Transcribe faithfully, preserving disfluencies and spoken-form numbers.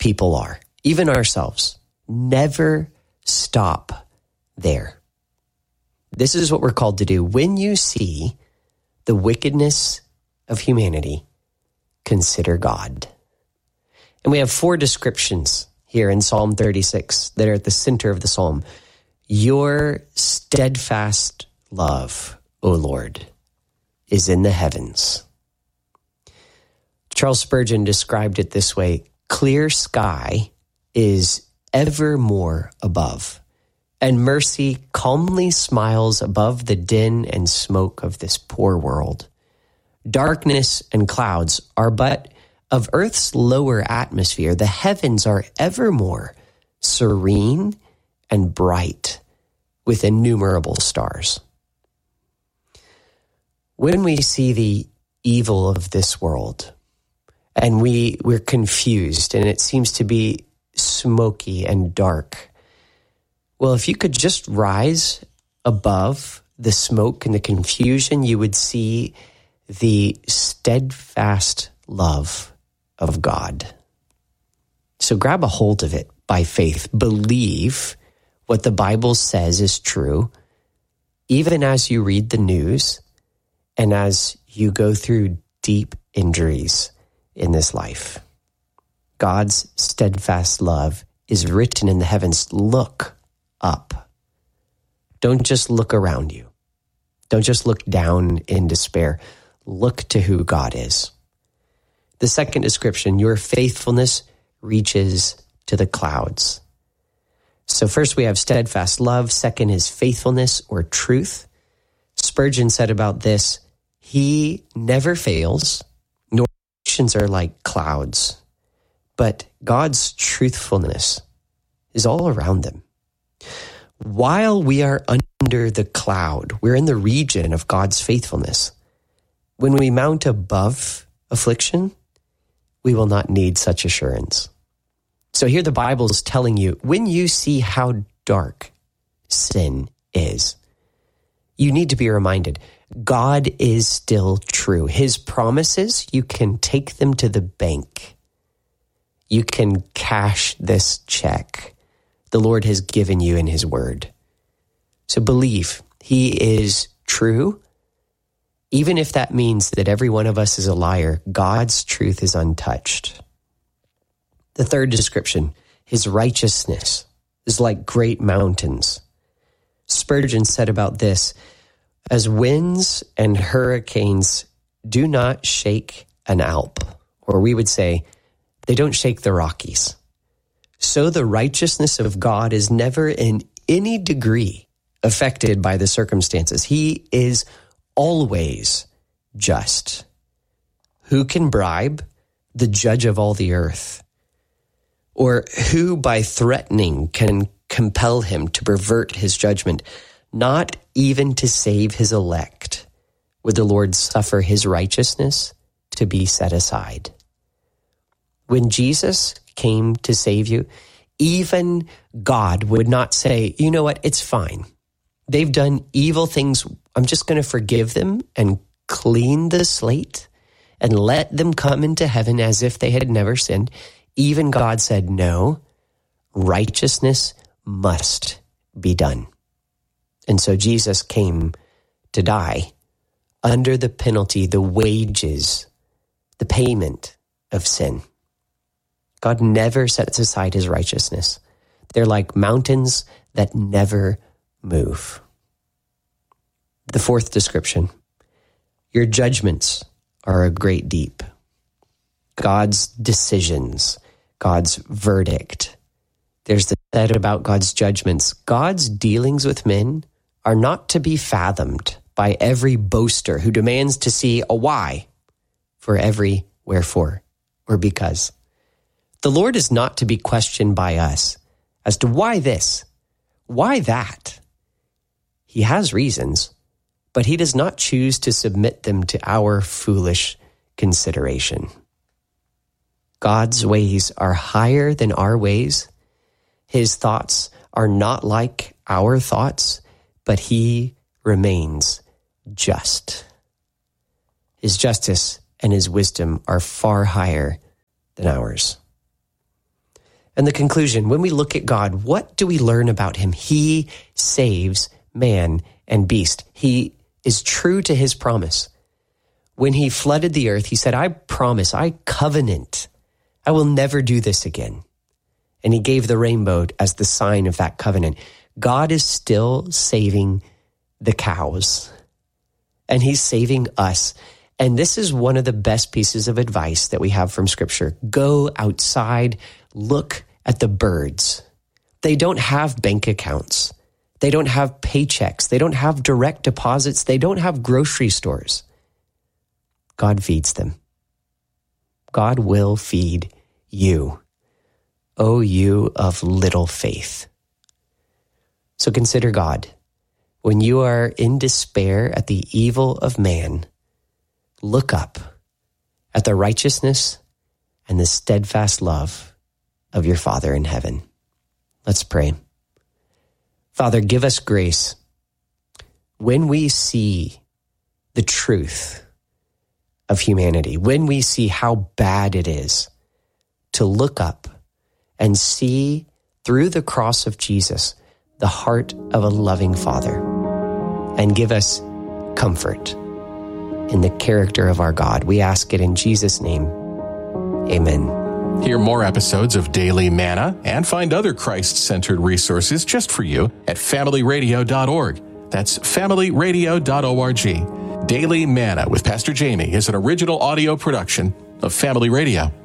people are, even ourselves, never stop there. This is what we're called to do. When you see the wickedness of humanity, consider God. And we have four descriptions here in Psalm thirty-six that are at the center of the psalm. Your steadfast love, O Lord, is in the heavens. Charles Spurgeon described it this way: clear sky is evermore above, and mercy calmly smiles above the din and smoke of this poor world. Darkness and clouds are but of earth's lower atmosphere. The heavens are evermore serene and bright with innumerable stars. When we see the evil of this world, and we, we're confused, and it seems to be smoky and dark, well, if you could just rise above the smoke and the confusion, you would see the steadfast love of God. So grab a hold of it by faith. Believe what the Bible says is true, even as you read the news and as you go through deep injuries in this life. God's steadfast love is written in the heavens. Look up. Don't just look around you. Don't just look down in despair. Look to who God is. The second description, your faithfulness reaches to the clouds. So first we have steadfast love. Second is faithfulness or truth. Spurgeon said about this, he never fails, nor nations are like clouds, but God's truthfulness is all around them. While we are under the cloud, we're in the region of God's faithfulness. When we mount above affliction, we will not need such assurance. So here the Bible is telling you, when you see how dark sin is, you need to be reminded, God is still true. His promises, you can take them to the bank. You can cash this check the Lord has given you in his word. So believe he is true. Even if that means that every one of us is a liar, God's truth is untouched. The third description, his righteousness is like great mountains. Spurgeon said about this, as winds and hurricanes do not shake an Alp, or we would say, they don't shake the Rockies, so the righteousness of God is never in any degree affected by the circumstances. He is always just. Who can bribe the judge of all the earth? Or who by threatening can compel him to pervert his judgment? Not even to save his elect would the Lord suffer his righteousness to be set aside. When Jesus came to save you, even God would not say, you know what, it's fine. They've done evil things. I'm just going to forgive them and clean the slate and let them come into heaven as if they had never sinned. Even God said, no, righteousness must be done. And so Jesus came to die under the penalty, the wages, the payment of sin. God never sets aside his righteousness. They're like mountains that never move. The fourth description, your judgments are a great deep. God's decisions, God's verdict. There's the said about God's judgments. God's dealings with men are not to be fathomed by every boaster who demands to see a why for every wherefore or because. The Lord is not to be questioned by us as to why this, why that. He has reasons, but he does not choose to submit them to our foolish consideration. God's ways are higher than our ways. His thoughts are not like our thoughts, but he remains just. His justice and his wisdom are far higher than ours. And the conclusion, when we look at God, what do we learn about him? He saves man and beast. He is true to his promise. When he flooded the earth, he said, I promise, I covenant, I will never do this again. And he gave the rainbow as the sign of that covenant. God is still saving the cows, and he's saving us. And this is one of the best pieces of advice that we have from Scripture. Go outside, look at the birds. They don't have bank accounts. They don't have paychecks. They don't have direct deposits. They don't have grocery stores. God feeds them. God will feed you. O you of little faith. So consider God. When you are in despair at the evil of man, look up at the righteousness and the steadfast love of your Father in heaven. Let's pray. Father, give us grace when we see the truth of humanity, when we see how bad it is, to look up and see through the cross of Jesus the heart of a loving Father, and give us comfort in the character of our God. We ask it in Jesus' name. Amen. Hear more episodes of Daily Manna and find other Christ-centered resources just for you at family radio dot org. That's family radio dot org. Daily Manna with Pastor Jamie is an original audio production of Family Radio.